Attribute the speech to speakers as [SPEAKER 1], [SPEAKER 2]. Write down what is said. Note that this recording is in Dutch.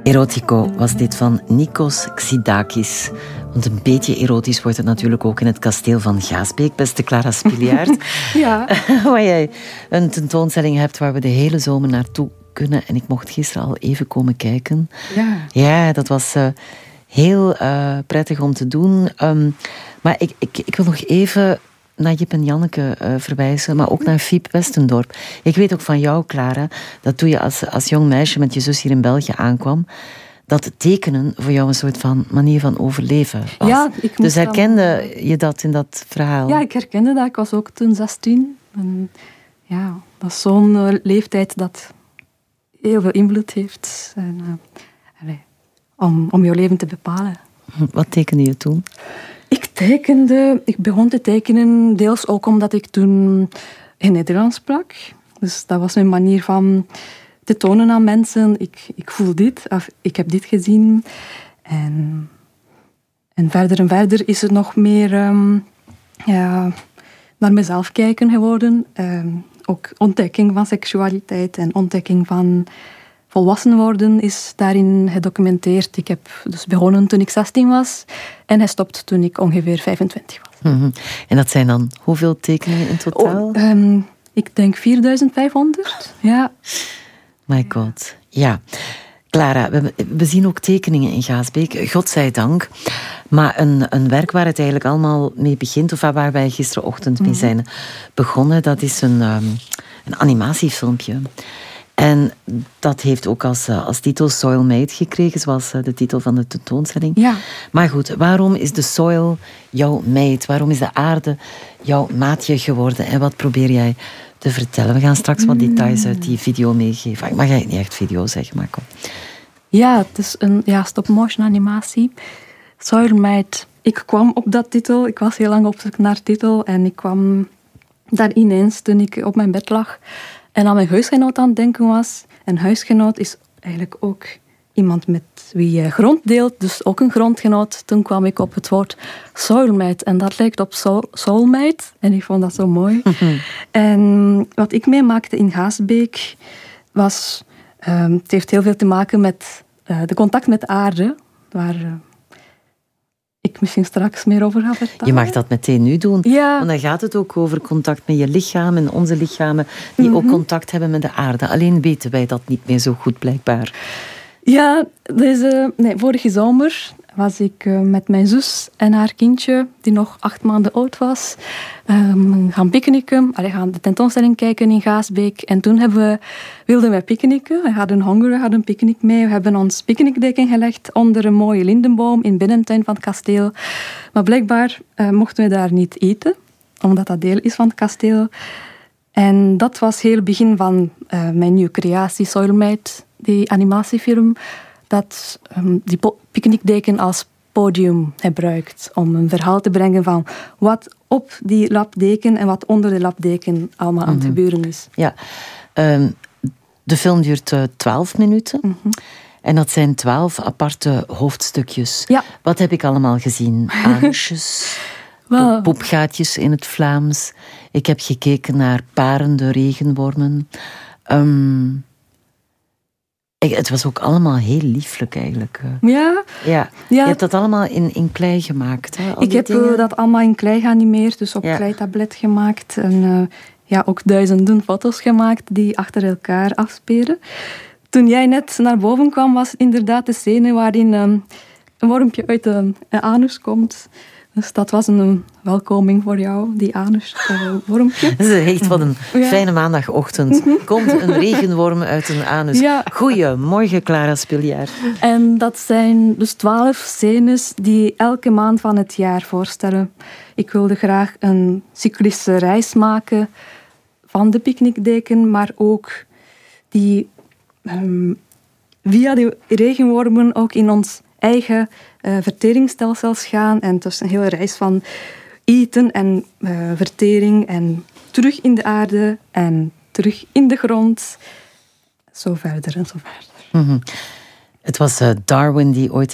[SPEAKER 1] Erotico was dit van Nikos Xydakis. Want een beetje erotisch wordt het natuurlijk ook in het kasteel van Gaasbeek, beste Clara Sbiliaert.
[SPEAKER 2] Ja.
[SPEAKER 1] Waar jij een tentoonstelling hebt waar we de hele zomer naartoe kunnen. En ik mocht gisteren al even komen kijken.
[SPEAKER 2] Ja.
[SPEAKER 1] Ja, dat was heel prettig om te doen. Maar ik wil nog even naar Jip en Janneke verwijzen, maar ook naar Fiep Westendorp. Ik weet ook van jou, Clara, dat toen je als jong meisje met je zus hier in België aankwam, dat tekenen voor jou een soort van manier van overleven was.
[SPEAKER 2] Ja,
[SPEAKER 1] dus herkende je dat in dat verhaal?
[SPEAKER 2] Ja, ik herkende dat. Ik was ook toen 16. En ja, dat is zo'n leeftijd dat heel veel invloed heeft. En, om je leven te bepalen.
[SPEAKER 1] Wat tekende je toen?
[SPEAKER 2] Ik begon te tekenen deels ook omdat ik toen in Nederlands sprak. Dus dat was mijn manier van te tonen aan mensen. Ik voel dit, of ik heb dit gezien. En verder is het nog meer naar mezelf kijken geworden. Ook ontdekking van seksualiteit en ontdekking van volwassen worden is daarin gedocumenteerd. Ik heb dus begonnen toen ik 16 was en gestopt toen ik ongeveer 25 was.
[SPEAKER 1] Mm-hmm. En dat zijn dan hoeveel tekeningen in totaal?
[SPEAKER 2] Ik denk 4500. Ja.
[SPEAKER 1] My god. Ja. Clara, we zien ook tekeningen in Gaasbeek, godzijdank. Maar een werk waar het eigenlijk allemaal mee begint, of waar wij gisterenochtend mee zijn begonnen, dat is een animatiefilmpje. En dat heeft ook als titel Soil Mate gekregen, zoals de titel van de tentoonstelling.
[SPEAKER 2] Ja.
[SPEAKER 1] Maar goed, waarom is de soil jouw mate? Waarom is de aarde jouw maatje geworden? En wat probeer jij te vertellen? We gaan straks wat details uit die video meegeven. Ik mag eigenlijk niet echt video zeggen, maar kom.
[SPEAKER 2] Ja, het is een stop-motion animatie. Soil Mate. Ik kwam op dat titel. Ik was heel lang op zoek naar titel. En ik kwam daar ineens toen ik op mijn bed lag en aan mijn huisgenoot aan het denken was. En huisgenoot is eigenlijk ook iemand met wie je grond deelt, dus ook een grondgenoot. Toen kwam ik op het woord soulmate en dat lijkt op soulmate. En ik vond dat zo mooi. En wat ik meemaakte in Gaasbeek was, het heeft heel veel te maken met de contact met de aarde, waar ik misschien straks meer over ga vertellen.
[SPEAKER 1] Je mag dat meteen nu doen.
[SPEAKER 2] Ja.
[SPEAKER 1] Want dan gaat het ook over contact met je lichaam en onze lichamen die ook contact hebben met de aarde. Alleen weten wij dat niet meer zo goed, blijkbaar.
[SPEAKER 2] Ja, vorige zomer was ik met mijn zus en haar kindje, die nog 8 maanden oud was, gaan picknicken. Gaan de tentoonstelling kijken in Gaasbeek. En toen wilden wij picknicken. We hadden honger, we hadden een picknick mee. We hebben ons picknickdeken gelegd onder een mooie lindenboom in de binnentuin van het kasteel. Maar blijkbaar mochten we daar niet eten, omdat dat deel is van het kasteel. En dat was heel het begin van mijn nieuwe creatie, Soilmate, die animatiefilm, dat die picknickdeken als podium gebruikt om een verhaal te brengen van wat op die lapdeken en wat onder de lapdeken allemaal aan het gebeuren is.
[SPEAKER 1] Ja, de film duurt 12 minuten. En dat zijn 12 aparte hoofdstukjes.
[SPEAKER 2] Ja.
[SPEAKER 1] Wat heb ik allemaal gezien? Anusjes, poepgaatjes in het Vlaams. Ik heb gekeken naar parende regenwormen. Het was ook allemaal heel lieflijk eigenlijk.
[SPEAKER 2] Ja.
[SPEAKER 1] Je hebt dat allemaal in klei gemaakt. Hè?
[SPEAKER 2] Ik heb dat allemaal in klei geanimeerd, dus op kleitablet gemaakt. En ook duizenden foto's gemaakt die achter elkaar afspelen. Toen jij net naar boven kwam, was inderdaad de scène waarin een wormpje uit de anus komt. Dus dat was een welkoming voor jou, die anuswormpje.
[SPEAKER 1] Dat is echt wat een fijne maandagochtend. Komt een regenworm uit een anus. Ja. Goedemorgen, Clara Sbiliaert.
[SPEAKER 2] En dat zijn dus 12 scènes die elke maand van het jaar voorstellen. Ik wilde graag een cyclische reis maken van de picknickdeken, maar ook die via de regenwormen ook in ons eigen verteringsstelsels gaan. En het is een hele reis van eten en vertering en terug in de aarde en terug in de grond. Zo verder en zo verder.
[SPEAKER 1] Het was Darwin die ooit